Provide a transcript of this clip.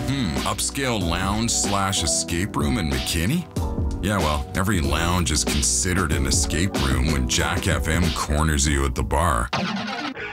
Upscale lounge slash escape room in McKinney? Yeah, well, every lounge is considered an escape room when Jack FM corners you at the bar.